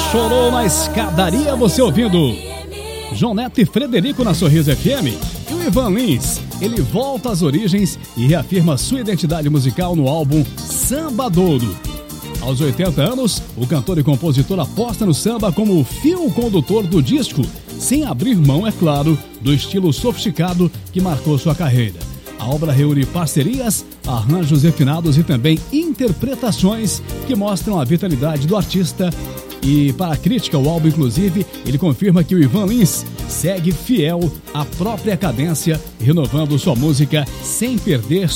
Chorou na escadaria, você ouvindo João Neto e Frederico na Sorriso FM. E o Ivan Lins, ele volta às origens e reafirma sua identidade musical no álbum Sambadouro. Aos 80 anos, o cantor e compositor aposta no samba como o fio condutor do disco, sem abrir mão, é claro, do estilo sofisticado que marcou sua carreira. A obra reúne parcerias, arranjos refinados e também interpretações que mostram a vitalidade do artista. E para a crítica ao álbum, inclusive, ele confirma que o Ivan Lins segue fiel à própria cadência, renovando sua música sem perder